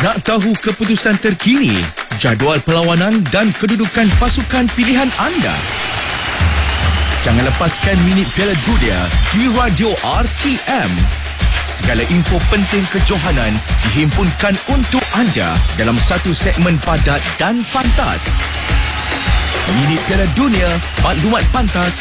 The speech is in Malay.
Nak tahu keputusan terkini, jadual perlawanan dan kedudukan pasukan pilihan anda? Jangan lepaskan minit Piala Dunia di Radio RTM. Segala info penting kejohanan dihimpunkan untuk anda dalam satu segmen padat dan pantas. Minit Piala Dunia, maklumat pantas